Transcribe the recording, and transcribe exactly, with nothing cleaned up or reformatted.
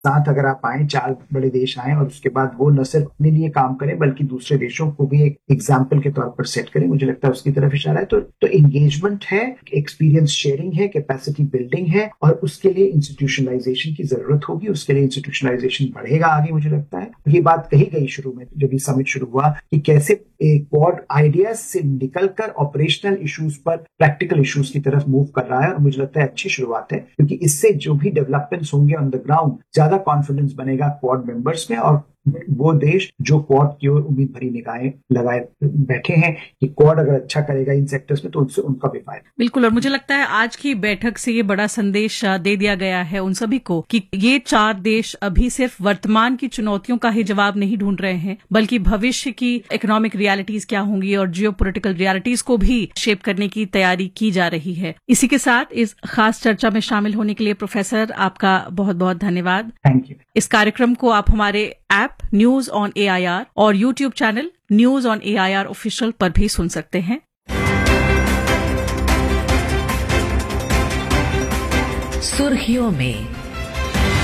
साथ अगर आप आए, चार बड़े देश आए और उसके बाद वो न सिर्फ अपने लिए काम करें बल्कि दूसरे देशों को भी एक एग्जाम्पल के तौर पर सेट करें, मुझे लगता है उसकी तरफ इशारा है। तो तो एंगेजमेंट है, एक्सपीरियंस शेयरिंग है, कैपेसिटी बिल्डिंग है, और उसके लिए इंस्टीट्यूशनलाइजेशन की जरूरत होगी। उसके लिए इंस्टीट्यूशनलाइजेशन बढ़ेगा आगे, मुझे लगता है। ये बात कही गई शुरू में जब ये समिट शुरू हुआ कि कैसे एक क्वाड आइडियाज से निकलकर ऑपरेशनल इश्यूज पर प्रैक्टिकल इश्यूज की तरफ मूव कर रहा है, और मुझे लगता है अच्छी शुरुआत है, क्योंकि इससे जो भी डेवलपमेंट्स होंगे ऑन द ग्राउंड, ज्यादा कॉन्फिडेंस बनेगा क्वाड मेंबर्स में, और वो देश जो क्वाड की ओर उम्मीद भरी निगाहें लगाए बैठे हैं कि क्वाड अगर अच्छा करेगा इन सेक्टर्स में तो उनसे उनका भी फायदा। बिल्कुल, और मुझे लगता है आज की बैठक से ये बड़ा संदेश दे दिया गया है उन सभी को कि ये चार देश अभी सिर्फ वर्तमान की चुनौतियों का ही जवाब नहीं ढूंढ रहे हैं, बल्कि भविष्य की इकोनॉमिक रियलिटीज क्या होंगी और जियो पोलिटिकल रियलिटीज को भी शेप करने की तैयारी की जा रही है। इसी के साथ इस खास चर्चा में शामिल होने के लिए प्रोफेसर आपका बहुत बहुत धन्यवाद। Thank you. इस कार्यक्रम को आप हमारे app news on A I R और YouTube channel news on A I R official पर भी सुन सकते हैं। सुर्खियों में